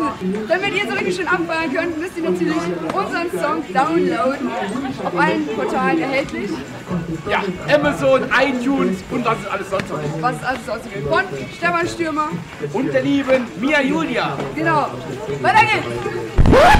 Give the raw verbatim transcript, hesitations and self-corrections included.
damit ihr so richtig schön abfeiern könnt, müsst ihr natürlich unseren Song downloaden. Auf allen Portalen erhältlich. Ja, Amazon, iTunes und was ist alles sonst noch. Was ist alles sonst gibt. Von Stefan Stürmer. Und der lieben Mia Julia. Genau. Weiter geht's.